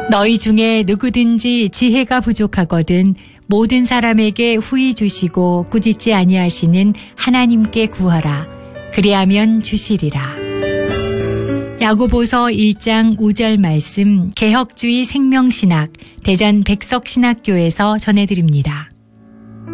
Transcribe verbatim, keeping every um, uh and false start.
너희 중에 누구든지 지혜가 부족하거든 모든 사람에게 후히 주시고 꾸짖지 아니하시는 하나님께 구하라. 그리하면 주시리라. 야고보서 일 장 오 절 말씀 개혁주의 생명신학 대전 백석신학교에서 전해드립니다.